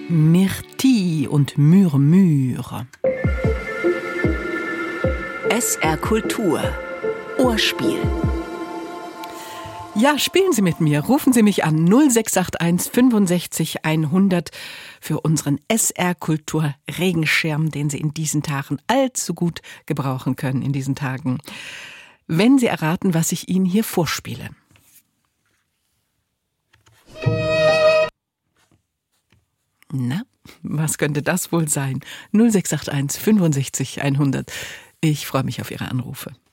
Myrtille und Murmure. SR Kultur. Ohrspiel. Ja, spielen Sie mit mir. Rufen Sie mich an 0681 65 100 für unseren SR Kultur Regenschirm, den Sie in diesen Tagen allzu gut gebrauchen können in diesen Tagen. Wenn Sie erraten, was ich Ihnen hier vorspiele. Na, was könnte das wohl sein? 0681 65 100. Ich freue mich auf Ihre Anrufe.